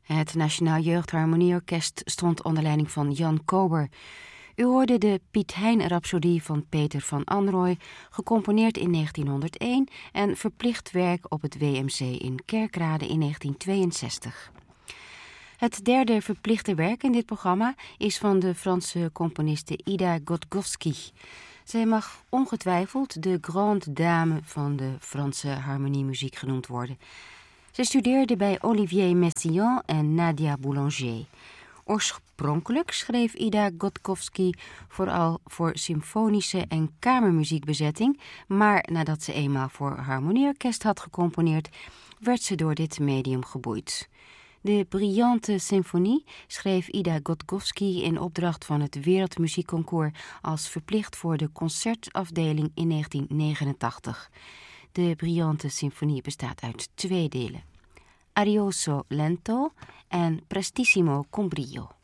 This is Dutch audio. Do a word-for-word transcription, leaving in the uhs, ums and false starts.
Het Nationaal Jeugdharmonieorkest stond onder leiding van Jan Kober. U hoorde de Piet Hein-rhapsodie van Peter van Anrooy, gecomponeerd in negentienhonderdéén en verplicht werk op het W M C in Kerkrade in negentien tweeënzestig. Het derde verplichte werk in dit programma is van de Franse componiste Ida Gotkovsky. Zij mag ongetwijfeld de grande dame van de Franse harmoniemuziek genoemd worden. Zij studeerde bij Olivier Messiaen en Nadia Boulanger. Oorspronkelijk schreef Ida Gotkovsky vooral voor symfonische en kamermuziekbezetting, maar nadat ze eenmaal voor harmonieorkest had gecomponeerd, werd ze door dit medium geboeid. De Brillante Symfonie schreef Ida Gotkovsky in opdracht van het Wereldmuziekconcours als verplicht voor de concertafdeling in negentien negenentachtig. De Brillante Symfonie bestaat uit twee delen: Arioso lento en Prestissimo con brio.